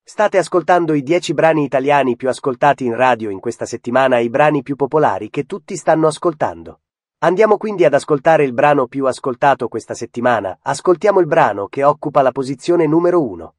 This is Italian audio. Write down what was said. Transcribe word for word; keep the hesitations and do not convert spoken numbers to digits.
State ascoltando i dieci brani italiani più ascoltati in radio in questa settimana e i brani più popolari che tutti stanno ascoltando. Andiamo quindi ad ascoltare il brano più ascoltato questa settimana. Ascoltiamo il brano che occupa la posizione numero uno.